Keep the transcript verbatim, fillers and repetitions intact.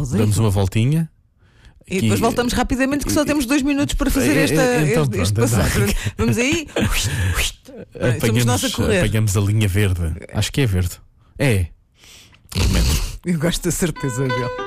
pausa. Damos uma voltinha. E depois voltamos rapidamente, que só temos dois minutos para fazer esta, então, este, este pronto, passagem. Vamos aí. Somos nós a correr. Apanhamos a linha verde. Acho que é verde. É. Eu gosto da certeza dele.